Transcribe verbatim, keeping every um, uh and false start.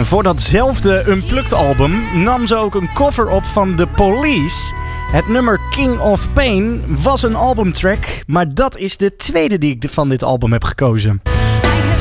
En voor datzelfde Unplugged album nam ze ook een cover op van The Police. Het nummer King of Pain was een albumtrack, maar dat is de tweede die ik van dit album heb gekozen.